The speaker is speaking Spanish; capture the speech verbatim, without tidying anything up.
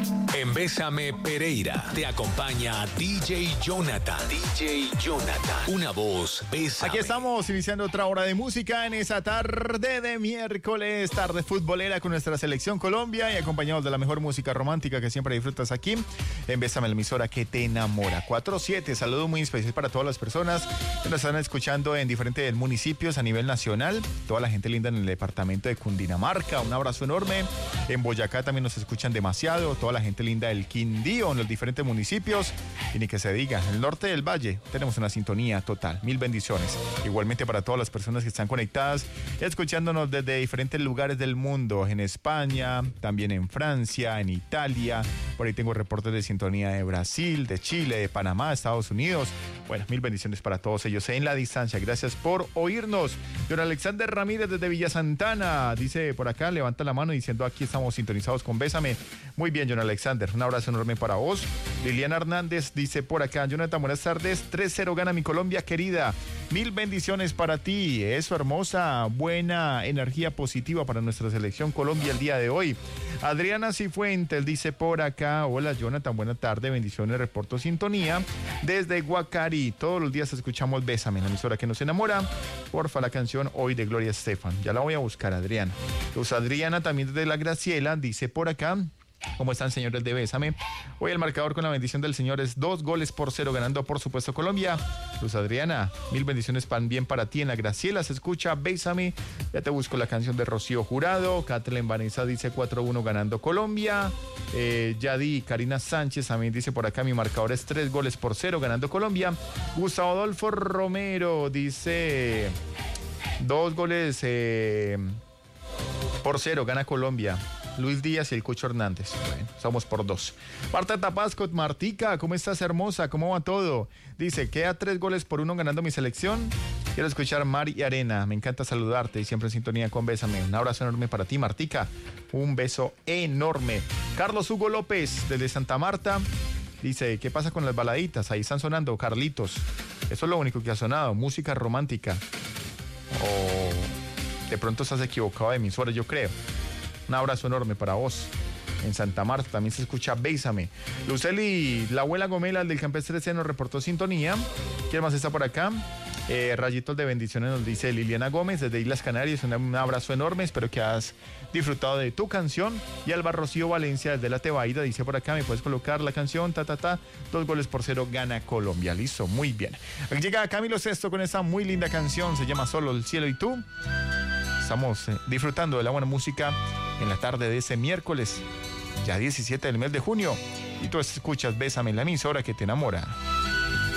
En Bésame Pereira te acompaña D J Jonathan. D J Jonathan. Una voz, Bésame. Aquí estamos iniciando otra hora de música en esa tarde de miércoles, tarde futbolera con nuestra selección Colombia y acompañados de la mejor música romántica que siempre disfrutas aquí en Bésame, la emisora que te enamora. cuatro siete, saludo muy especial para todas las personas que nos están escuchando en diferentes municipios a nivel nacional, toda la gente linda en el departamento de Cundinamarca, un abrazo enorme. En Boyacá también nos escuchan demasiado, toda la gente linda del Quindío, en los diferentes municipios, y ni que se diga, en el norte del Valle tenemos una sintonía total, mil bendiciones. Igualmente para todas las personas que están conectadas, escuchándonos desde diferentes lugares del mundo, en España, también en Francia, en Italia, por ahí tengo reportes de sintonía de Brasil, de Chile, de Panamá, Estados Unidos. Bueno, mil bendiciones para todos ellos en la distancia, gracias por oírnos. Don Alexander Ramírez desde Villa Santana, dice por acá, levanta la mano diciendo aquí estamos sintonizados con Bésame. Muy bien, John Alexander, un abrazo enorme para vos. Liliana Hernández dice por acá, Jonathan, buenas tardes, tres cero gana mi Colombia querida, mil bendiciones para ti, eso hermosa, buena energía positiva para nuestra selección Colombia el día de hoy. Adriana Cifuentes dice por acá, hola Jonathan, buena tarde, bendiciones, reporto sintonía desde Guacari, todos los días escuchamos Bésame, la emisora que nos enamora, porfa la canción Hoy de Gloria Estefan, ya la voy a buscar Adriana. Luz Adriana también desde La Graciela dice por acá, ¿cómo están, señores de Bésame? Hoy el marcador con la bendición del Señor es dos goles por cero, ganando por supuesto Colombia. Luz Adriana, mil bendiciones también para ti en La Graciela, se escucha Bésame. Ya te busco la canción de Rocío Jurado. Kathleen Vanessa dice cuatro uno ganando Colombia. Eh, Yadi Karina Sánchez también dice por acá, mi marcador es tres goles por cero, ganando Colombia. Gustavo Adolfo Romero dice dos goles eh, por cero, gana Colombia. Luis Díaz y el Cucho Hernández. Bueno, somos por dos. Marta Tapascot, Martica, ¿cómo estás, hermosa? ¿Cómo va todo? Dice, queda tres goles por uno ganando mi selección. Quiero escuchar Mar y Arena. Me encanta saludarte y siempre en sintonía con Bésame. Un abrazo enorme para ti, Martica. Un beso enorme. Carlos Hugo López, desde Santa Marta, dice, ¿qué pasa con las baladitas? Ahí están sonando, Carlitos. Eso es lo único que ha sonado, música romántica. O de pronto estás equivocado de emisora, yo creo. Un abrazo enorme para vos. En Santa Marta también se escucha Bésame. Luceli, la abuela Gomela del Campestre C nos reportó sintonía. ¿Quién más está por acá? Eh, rayitos de bendiciones nos dice Liliana Gómez desde Islas Canarias. Un, un abrazo enorme, espero que has disfrutado de tu canción. Y Alba Rocío Valencia desde La Tebaida dice por acá, me puedes colocar la canción, ta ta ta, dos goles por cero, gana Colombia. Listo, muy bien. Aquí llega Camilo Sesto con esta muy linda canción, se llama Solo el cielo y tú. Estamos eh, disfrutando de la buena música en la tarde de ese miércoles, ya diecisiete del mes de junio, y tú escuchas Bésame, la emisora que te enamora.